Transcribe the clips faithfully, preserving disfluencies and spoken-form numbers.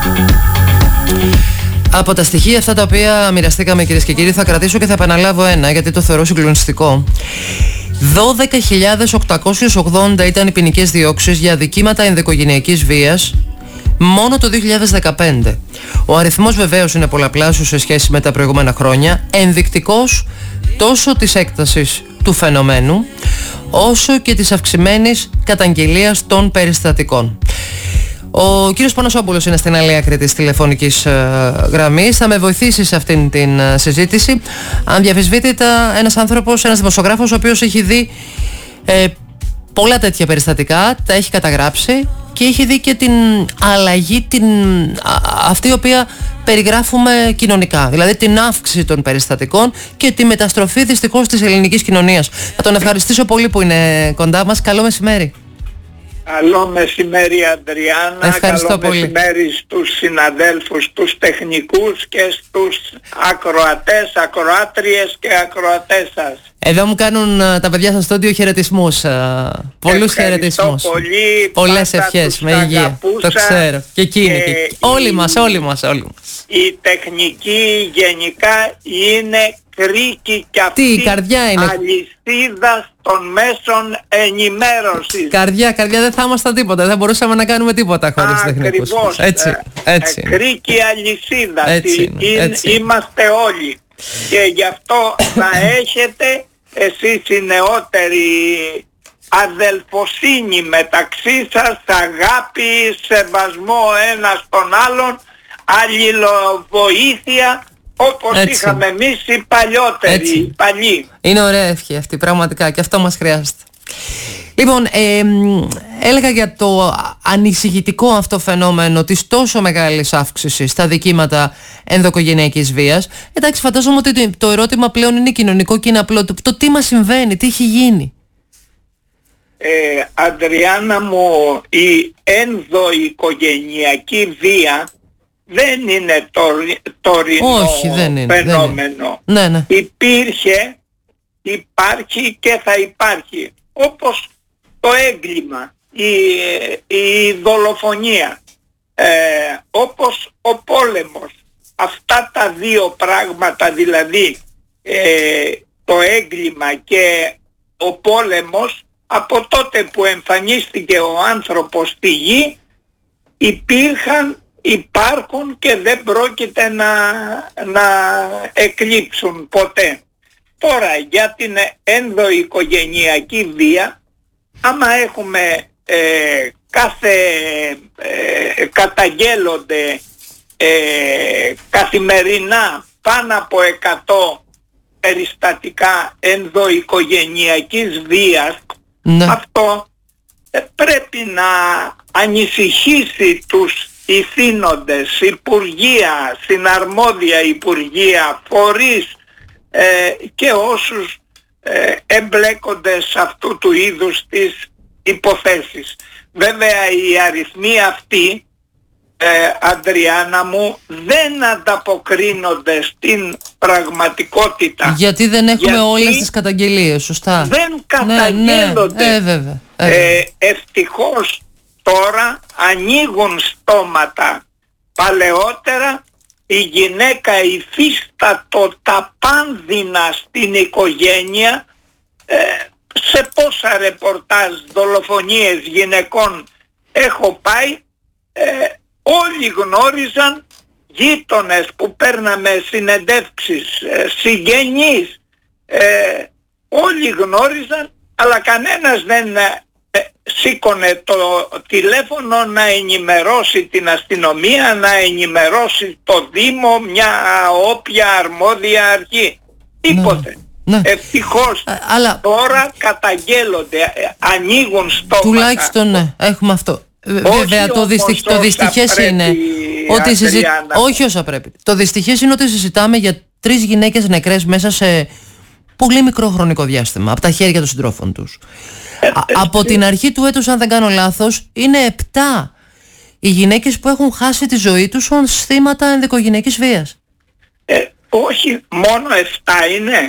Από τα στοιχεία αυτά τα οποία μοιραστήκαμε, κυρίες και κύριοι, θα κρατήσω και θα επαναλάβω ένα, γιατί το θεωρώ συγκλονιστικό. δώδεκα χιλιάδες οκτακόσιες ογδόντα ήταν οι ποινικές διώξεις για αδικήματα ενδοοικογενειακής βίας μόνο το δύο χιλιάδες δεκαπέντε. Ο αριθμός βεβαίως είναι πολλαπλάσιος σε σχέση με τα προηγούμενα χρόνια, ενδεικτικός τόσο της έκτασης του φαινομένου όσο και της αυξημένης καταγγελίας των περιστατικών. Ο κύριος Πανασόπουλος είναι στην άλλη άκρη της τηλεφωνικής ε, γραμμής. Θα με βοηθήσει σε αυτήν την ε, συζήτηση. Αδιαμφισβήτητα ένας άνθρωπος, ένας δημοσιογράφος, ο οποίος έχει δει ε, πολλά τέτοια περιστατικά, τα έχει καταγράψει και έχει δει και την αλλαγή, την, α, αυτή η οποία περιγράφουμε κοινωνικά. Δηλαδή την αύξηση των περιστατικών και τη μεταστροφή δυστυχώς της ελληνικής κοινωνίας. Θα τον ευχαριστήσω πολύ που είναι κοντά μας. Καλό μεσημέρι. Καλό μεσημέρι, Αντριάννα. Ευχαριστώ Καλό πολύ. μεσημέρι στους συναδέλφους, τους τεχνικούς και στους ακροατές, ακροάτριες και ακροατές σας. Εδώ μου κάνουν uh, τα παιδιά στο στούντιο χαιρετισμούς. Uh, πολλούς χαιρετισμούς. Πολύ. Πολλές ευχές με υγεία. Το ξέρω. Και εκείνοι. Και... Και... Όλοι η... μας, όλοι μας, όλοι μας. Η τεχνική γενικά είναι κρίκη και αυτή. Τι, η καρδιά είναι. Αλυσίδα των μέσων ενημέρωσης. Καρδιά, καρδιά, δεν θα ήμασταν τίποτα. Δεν μπορούσαμε να κάνουμε τίποτα χωρίς τεχνικούς. Ακριβώς. Έτσι, έτσι. Ε, κρίκη αλυσίδα. Έτσι είναι, είναι, έτσι. Είμαστε όλοι. Και γι' αυτό θα έχετε εσείς οι νεότεροι αδελφοσύνη μεταξύ σας, αγάπη, σεβασμό ένας τον άλλον, αλληλοβοήθεια, όπως έτσι είχαμε εμείς οι παλιότεροι, οι παλιοί. Είναι ωραία ευχή αυτή, πραγματικά, και αυτό μας χρειάζεται. Λοιπόν, ε, έλεγα για το ανησυχητικό αυτό φαινόμενο της τόσο μεγάλης αύξησης στα δικήματα ενδοοικογενειακής βίας. Εντάξει, φαντάζομαι ότι το ερώτημα πλέον είναι κοινωνικό και είναι απλό. Το, το τι μας συμβαίνει, τι έχει γίνει. Ε, Αντριάννα μου, η ενδοοικογενειακή βία δεν είναι το, τωρινό Όχι, δεν είναι, φαινόμενο. Δεν είναι. Ναι, ναι. Υπήρχε, υπάρχει και θα υπάρχει. Όπως το έγκλημα, η, η δολοφονία, ε, όπως ο πόλεμος. Αυτά τα δύο πράγματα, δηλαδή ε, το έγκλημα και ο πόλεμος, από τότε που εμφανίστηκε ο άνθρωπος στη γη, υπήρχαν, υπάρχουν και δεν πρόκειται να, να εκλείψουν ποτέ. Τώρα για την ενδοοικογενειακή βία, άμα έχουμε ε, κάθε ε, καταγγέλλονται ε, καθημερινά πάνω από εκατό περιστατικά ενδοοικογενειακής βίας, ναι, αυτό ε, πρέπει να ανησυχήσει τους ηθήνοντες, υπουργεία, συναρμόδια υπουργεία, φορείς ε, και όσους ε, εμπλέκονται σε αυτού του είδους τις υποθέσεις. Βέβαια οι αριθμοί αυτοί, ε, Αντριάννα μου, δεν ανταποκρίνονται στην πραγματικότητα. Γιατί δεν έχουμε γιατί όλες τις καταγγελίες, σωστά. Δεν καταγγέλλονται. Ναι, ναι. Ε, βέβαια. Ε, ε, ευτυχώς τώρα ανοίγουν στόματα. Παλαιότερα η γυναίκα υφίστατο τα πάνδυνα στην οικογένεια. Ε, σε πόσα ρεπορτάζ δολοφονίες γυναικών έχω πάει, ε, όλοι γνώριζαν, γείτονες που παίρναμε συνεντεύξεις, ε, συγγενείς, ε, όλοι γνώριζαν, αλλά κανένας δεν ε, σήκωνε το τηλέφωνο να ενημερώσει την αστυνομία, να ενημερώσει το Δήμο, μια όποια αρμόδια αρχή. Τίποτε. Ναι. Ευτυχώς Α, αλλά τώρα καταγγέλλονται, ανοίγουν στόματα. Τουλάχιστον ναι, έχουμε αυτό. Βέβαια το, δυστυχ, το δυστυχές είναι ότι συζη... όχι όσα πρέπει. Το δυστυχές είναι ότι συζητάμε για τρεις γυναίκες νεκρές μέσα σε πολύ μικρό χρονικό διάστημα από τα χέρια των συντρόφων τους. Ε, Α, ε, από ε, την αρχή του έτους, αν δεν κάνω λάθος, είναι επτά οι γυναίκες που έχουν χάσει τη ζωή τους ως θύματα ενδοοικογενειακής βίας. Ε, όχι, μόνο επτά είναι.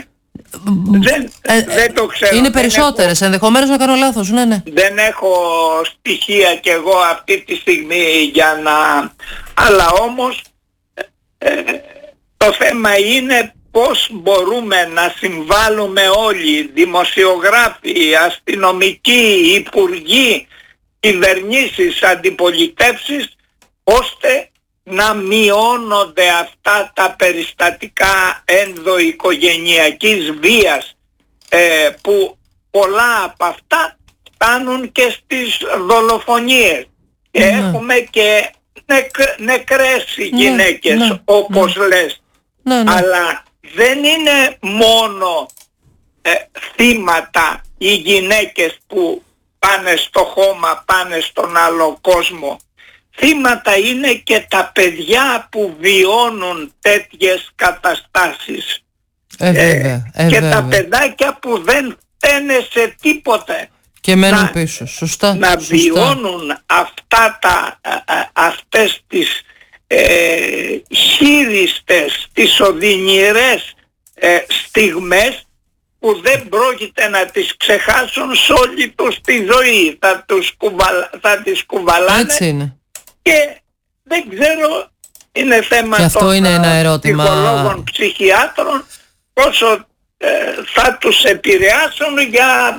Δεν, ε, δεν το ξέρω. Είναι περισσότερες, έχω, ενδεχομένως να κάνω λάθος, ναι, ναι. Δεν έχω στοιχεία κι εγώ αυτή τη στιγμή για να... Αλλά όμως ε, το θέμα είναι πώς μπορούμε να συμβάλλουμε όλοι, δημοσιογράφοι, αστυνομικοί, υπουργοί, κυβερνήσεις, αντιπολιτεύσεις, ώστε να μειώνονται αυτά τα περιστατικά ενδοοικογενειακής βίας, ε, που πολλά από αυτά φτάνουν και στις δολοφονίες. Και ναι. έχουμε και νεκ, νεκρές γυναίκες, ναι, ναι, όπως ναι. λες. Ναι, ναι. Αλλά δεν είναι μόνο ε, θύματα οι γυναίκες που πάνε στο χώμα, πάνε στον άλλο κόσμο. Θύματα είναι και τα παιδιά που βιώνουν τέτοιες καταστάσεις. Ε, βέβαια, ε, και βέβαια. τα παιδάκια που δεν φταίνε σε τίποτε. Και μένουν να, πίσω, σωστά. Να σωστά. βιώνουν αυτά τα, α, α, αυτές τις ε, χείριστες, τις οδυνηρές ε, στιγμές που δεν πρόκειται να τις ξεχάσουν σε όλη τους τη ζωή. Θα, τους κουβαλ, θα τις κουβαλάνε. Έτσι είναι. Και δεν ξέρω, είναι θέμα και αυτό των είναι ένα ερώτημα... ψυχολόγων, ψυχιάτρων, πόσο ε, θα τους επηρεάσουν για,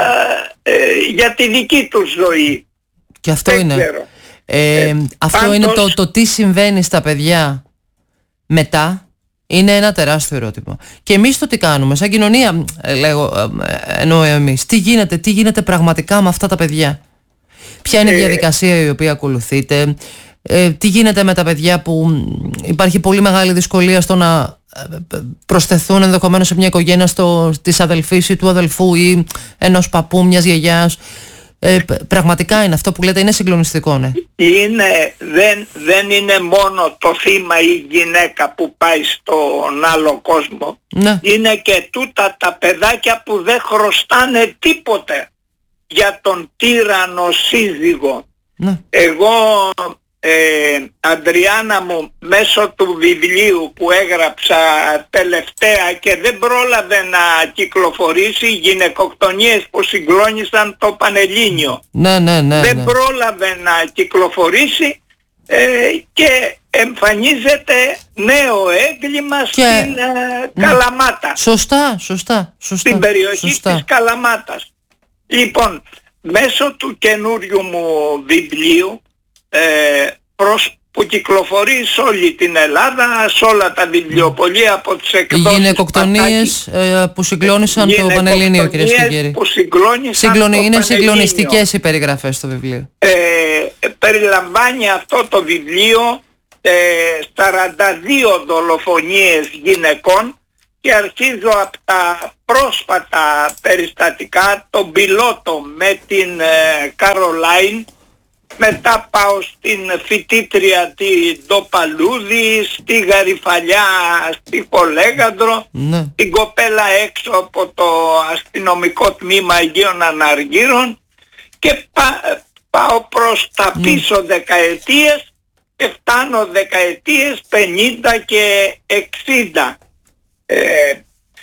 ε, ε, για τη δική τους ζωή. Και αυτό δεν είναι. Ξέρω. Ε, ε, αυτό πάντως... είναι το, το τι συμβαίνει στα παιδιά μετά. Είναι ένα τεράστιο ερώτημα. Και εμείς το τι κάνουμε, σαν κοινωνία, ε, λέγω, ε, εννοώ εμείς, τι γίνεται, τι γίνεται πραγματικά με αυτά τα παιδιά. Ποια είναι η διαδικασία η οποία ακολουθείται, ε, τι γίνεται με τα παιδιά που υπάρχει πολύ μεγάλη δυσκολία στο να προσθεθούν ενδεχομένως σε μια οικογένεια στο, της αδελφής ή του αδελφού ή ενός παππού, μιας γιαγιάς. Ε, πραγματικά είναι αυτό που λέτε, είναι συγκλονιστικό, ναι. Είναι, δεν, δεν είναι μόνο το θύμα ή η γυναίκα που πάει στον άλλο κόσμο. Ναι. Είναι και τούτα τα παιδάκια που δεν χρωστάνε τίποτε για τον τύραννο σύζυγο. Ναι. Εγώ, ε, Αντριάννα μου, μέσω του βιβλίου που έγραψα τελευταία και δεν πρόλαβε να κυκλοφορήσει, γυναικοκτονίες που συγκλώνησαν το Πανελλήνιο. Ναι, ναι, ναι, δεν ναι. πρόλαβε να κυκλοφορήσει ε, και εμφανίζεται νέο έγκλημα και... στην ε, ναι. Καλαμάτα. Σωστά, σωστά, σωστά. Στην περιοχή σωστά. της Καλαμάτας. Λοιπόν, μέσω του καινούριου μου βιβλίου ε, προς, που κυκλοφορεί σε όλη την Ελλάδα, σε όλα τα βιβλιοπωλεία από τις εκδόσεις. Οι γυναικοκτονίες ε, που συγκλώνησαν το Πανελλήνιο, κυρίες και κύριοι. Που συγκλώνησαν Συγκλονι... το Είναι συγκλονιστικές οι περιγραφές στο βιβλίο. Ε, περιλαμβάνει αυτό το βιβλίο ε, σαράντα δύο δολοφονίες γυναικών και αρχίζω από τα πρόσφατα περιστατικά, τον πιλότο με την ε, Καρολάιν, μετά πάω στην φοιτήτρια την Ντοπαλούδη, στη Γαριφαλιά, στη Πολέγαντρο, ναι. την κοπέλα έξω από το αστυνομικό τμήμα Αγίων Αναργύρων και πά, πάω προς τα ναι. πίσω δεκαετίες και φτάνω δεκαετίες πενήντα και εξήντα. Ε,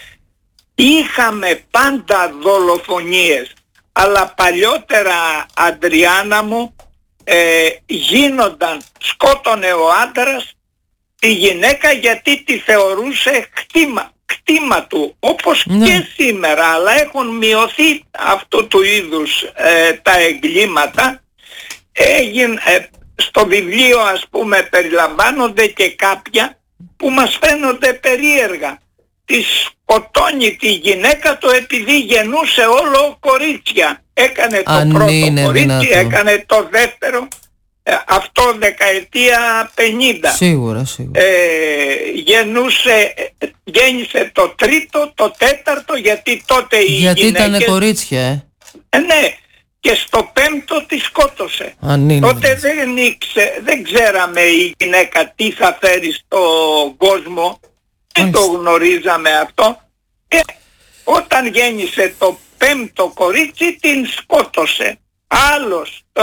είχαμε πάντα δολοφονίες, αλλά παλιότερα, Αντριάννα μου, ε, γίνονταν, σκότωνε ο άντρας τη γυναίκα γιατί τη θεωρούσε κτήμα, κτήμα του, όπως ναι. και σήμερα, αλλά έχουν μειωθεί αυτού του είδους ε, τα εγκλήματα. Έγινε, ε, στο βιβλίο, ας πούμε, περιλαμβάνονται και κάποια που μας φαίνονται περίεργα. Τη σκοτώνει τη γυναίκα του επειδή γεννούσε όλο κορίτσια. Έκανε το Αν πρώτο κορίτσι, δυνατό. έκανε το δεύτερο, ε, αυτό δεκαετία πενήντα. Σίγουρα, σίγουρα. Ε, γεννούσε, γέννησε το τρίτο, το τέταρτο, γιατί τότε οι γιατί γυναίκες... ήταν κορίτσια, ε. ε. Ναι, και στο πέμπτο τη σκότωσε. Αν είναι. Τότε δεν, ήξε, δεν ξέραμε η γυναίκα τι θα φέρει στον κόσμο. Δεν το γνωρίζαμε αυτό και όταν γέννησε το πέμπτο κορίτσι την σκότωσε. Άλλος ε,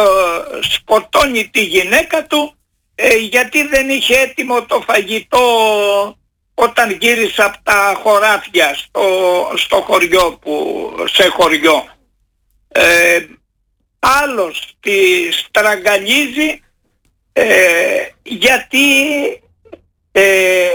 σκοτώνει τη γυναίκα του ε, γιατί δεν είχε έτοιμο το φαγητό όταν γύρισα από τα χωράφια στο, στο χωριό που, σε χωριό. Ε, άλλος τη στραγγαλίζει ε, γιατί ε,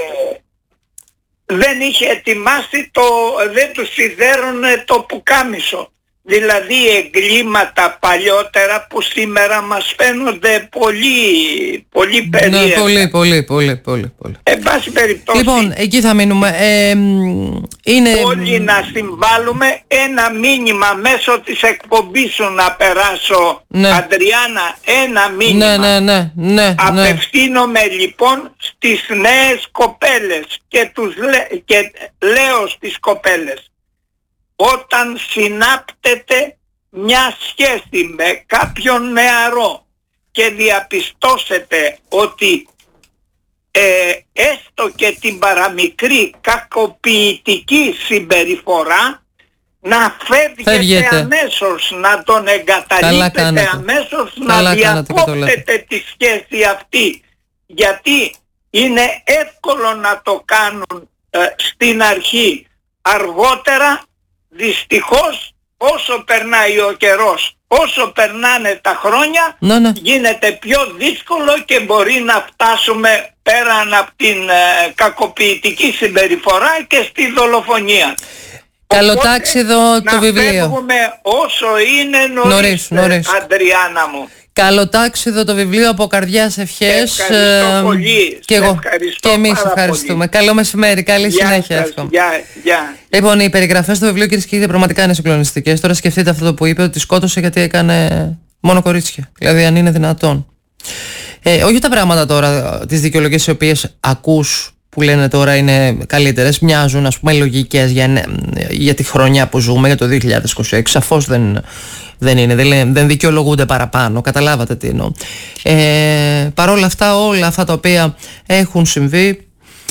δεν είχε ετοιμάσει το, δεν του σιδέρωνε το πουκάμισο. Δηλαδή εγκλήματα παλιότερα που σήμερα μας φαίνονται πολύ, πολύ περίεργα. Ναι, πολύ, πολύ, πολύ, πολύ, πολύ. Εν πάση περιπτώσει, λοιπόν, εκεί θα μείνουμε. Ε, είναι... Όλοι να συμβάλλουμε, ένα μήνυμα μέσω της εκπομπής σου να περάσω, ναι. Αντριάννα, ένα μήνυμα. Ναι, ναι, ναι, ναι, Απευθύνομαι ναι. λοιπόν στις νέες κοπέλες και, τους λέ, και λέω στις κοπέλες, όταν συνάπτετε μια σχέση με κάποιον νεαρό και διαπιστώσετε ότι ε, έστω και την παραμικρή κακοποιητική συμπεριφορά, να φεύγετε Φεύγετε. αμέσως, να τον εγκαταλείπετε αμέσως, Καλά να διακόπτετε τη σχέση αυτή, γιατί είναι εύκολο να το κάνουν ε, στην αρχή. Αργότερα δυστυχώς όσο περνάει ο καιρός, όσο περνάνε τα χρόνια, ναι, ναι. γίνεται πιο δύσκολο και μπορεί να φτάσουμε πέραν από την ε, κακοποιητική συμπεριφορά και στη δολοφονία. Καλοτάξιδο το βιβλίο. Να φεύγουμε όσο είναι νωρίς, νωρίς, νωρίς. Αντριάννα μου. Καλοτάξιδο το βιβλίο, από καρδιάς ευχές. Ευχαριστώ πολύ. Και εγώ. Και εμείς ευχαριστούμε. Πολύ. Καλό μεσημέρι, καλή γεια συνέχεια. Σας, γεια, γεια. Λοιπόν, οι περιγραφές του βιβλίου, κυρίες και κύριοι, πραγματικά είναι συγκλονιστικές. Τώρα σκεφτείτε αυτό που είπε, ότι σκότωσε γιατί έκανε μόνο κορίτσια. Δηλαδή, αν είναι δυνατόν. Ε, όχι τα πράγματα τώρα, τις δικαιολογίες οι οποίες ακούς που λένε τώρα είναι καλύτερες, μοιάζουν ας πούμε λογικές για, για τη χρονιά που ζούμε, για το δύο χιλιάδες είκοσι έξι. Σαφώς δεν, δεν είναι, δεν, δεν δικαιολογούνται παραπάνω, καταλάβατε τι εννοώ. Ε, Παρ' όλα αυτά, όλα αυτά τα οποία έχουν συμβεί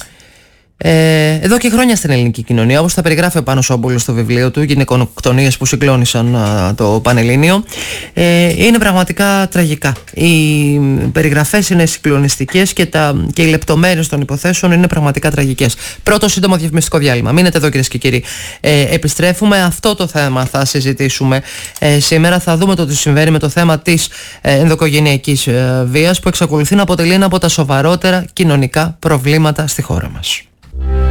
Ε, εδώ και χρόνια στην ελληνική κοινωνία, όπως τα περιγράφει ο Πάνος Όμπολος στο βιβλίο του «Γυναικοκτονίες που συγκλώνησαν α, το Πανελλήνιο», ε, είναι πραγματικά τραγικά. Οι περιγραφές είναι συγκλονιστικές και, τα, και οι λεπτομέρειες των υποθέσεων είναι πραγματικά τραγικές. Πρώτο σύντομο διαφημιστικό διάλειμμα. Μείνετε εδώ, κυρίες και κύριοι. Ε, επιστρέφουμε. Αυτό το θέμα θα συζητήσουμε ε, σήμερα. Θα δούμε το τι συμβαίνει με το θέμα της ε, ενδοοικογενειακής ε, βίας, που εξακολουθεί να αποτελεί ένα από τα σοβαρότερα κοινωνικά προβλήματα στη χώρα μας.